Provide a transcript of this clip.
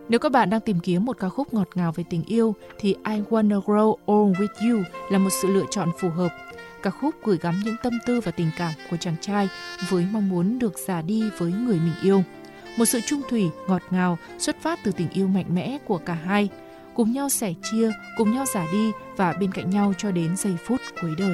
Nếu các bạn đang tìm kiếm một ca khúc ngọt ngào về tình yêu thì I Wanna Grow Old With You là một sự lựa chọn phù hợp. Ca khúc gửi gắm những tâm tư và tình cảm của chàng trai với mong muốn được già đi với người mình yêu. Một sự chung thủy, ngọt ngào xuất phát từ tình yêu mạnh mẽ của cả hai, cùng nhau sẻ chia, cùng nhau già đi và bên cạnh nhau cho đến giây phút cuối đời.